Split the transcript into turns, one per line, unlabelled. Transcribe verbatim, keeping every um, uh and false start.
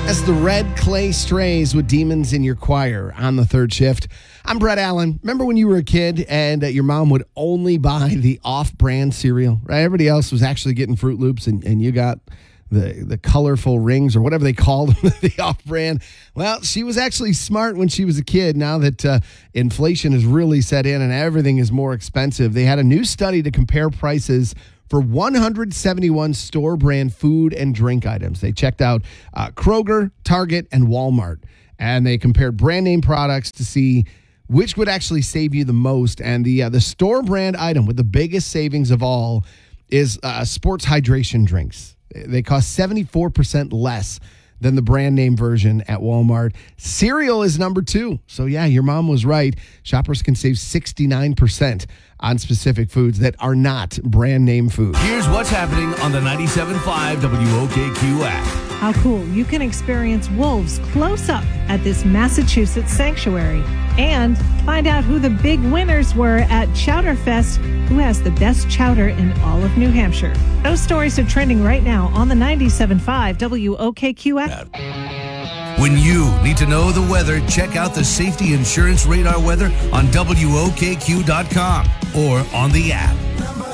As the Red Clay Strays with Demons in Your Choir on the third shift. I'm Brett Allen. Remember when you were a kid and uh, your mom would only buy the off-brand cereal, right? Everybody else was actually getting Fruit Loops and, and you got the, the colorful rings or whatever they called them, the off-brand. Well, she was actually smart when she was a kid. Now that uh, inflation has really set in and everything is more expensive, they had a new study to compare prices for one hundred seventy-one store brand food and drink items. They checked out uh, Kroger, Target, and Walmart, and they compared brand name products to see which would actually save you the most. And the uh, the store brand item with the biggest savings of all is uh, sports hydration drinks. They cost seventy-four percent less than the brand name version at Walmart. Cereal is number two. So yeah, your mom was right. Shoppers can save sixty-nine percent on specific foods that are not brand name food.
Here's what's happening on the ninety-seven point five W O K Q app.
How cool. You can experience wolves close up at this Massachusetts sanctuary and find out who the big winners were at Chowderfest, who has the best chowder in all of New Hampshire. Those stories are trending right now on the ninety-seven point five W O K Q app.
When you need to know the weather, check out the Safety Insurance Radar weather on W O K Q dot com or on the app.